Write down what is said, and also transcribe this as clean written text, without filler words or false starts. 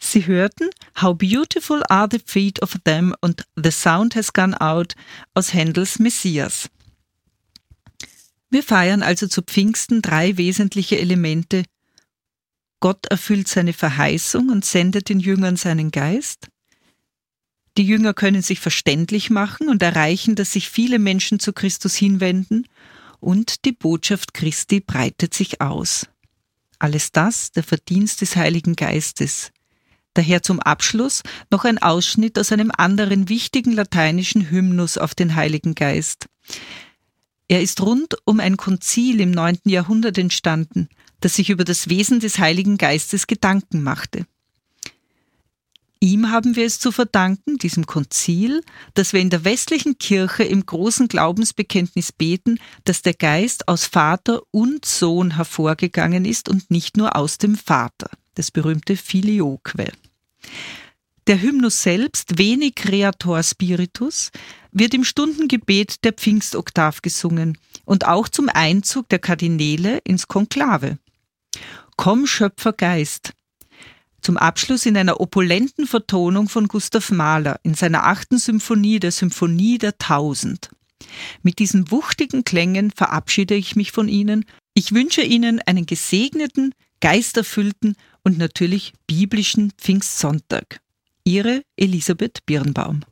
Sie hörten How Beautiful Are the Feet of Them und The Sound Has Gone Out aus Händels Messias. Wir feiern also zu Pfingsten 3 wesentliche Elemente. Gott erfüllt seine Verheißung und sendet den Jüngern seinen Geist. Die Jünger können sich verständlich machen und erreichen, dass sich viele Menschen zu Christus hinwenden, und die Botschaft Christi breitet sich aus. Alles das der Verdienst des Heiligen Geistes. Daher zum Abschluss noch ein Ausschnitt aus einem anderen wichtigen lateinischen Hymnus auf den Heiligen Geist. Er ist rund um ein Konzil im 9. Jahrhundert entstanden, das sich über das Wesen des Heiligen Geistes Gedanken machte. Ihm haben wir es zu verdanken, diesem Konzil, dass wir in der westlichen Kirche im großen Glaubensbekenntnis beten, dass der Geist aus Vater und Sohn hervorgegangen ist und nicht nur aus dem Vater, das berühmte Filioque. Der Hymnus selbst, Veni Creator Spiritus, wird im Stundengebet der Pfingstoktav gesungen und auch zum Einzug der Kardinäle ins Konklave. Komm, Schöpfer Geist. Zum Abschluss in einer opulenten Vertonung von Gustav Mahler in seiner 8. Symphonie, der Symphonie der 1000. Mit diesen wuchtigen Klängen verabschiede ich mich von Ihnen. Ich wünsche Ihnen einen gesegneten, geisterfüllten und natürlich biblischen Pfingstsonntag. Ihre Elisabeth Birnbaum.